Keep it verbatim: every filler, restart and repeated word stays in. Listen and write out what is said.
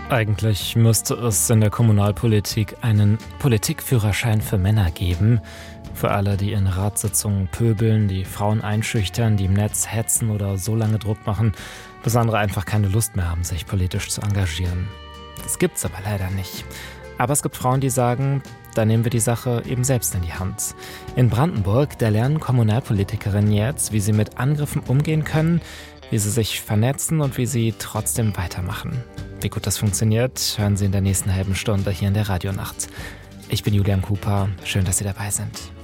Eigentlich müsste es in der Kommunalpolitik einen Politikführerschein für Männer geben. Für alle, die in Ratssitzungen pöbeln, die Frauen einschüchtern, die im Netz hetzen oder so lange Druck machen, bis andere einfach keine Lust mehr haben, sich politisch zu engagieren. Das gibt's aber leider nicht. Aber es gibt Frauen, die sagen, da nehmen wir die Sache eben selbst in die Hand. In Brandenburg, da lernen Kommunalpolitikerinnen jetzt, wie sie mit Angriffen umgehen können, wie sie sich vernetzen und wie sie trotzdem weitermachen. Wie gut das funktioniert, hören Sie in der nächsten halben Stunde hier in der Radionacht. Ich bin Julian Cooper, schön, dass Sie dabei sind.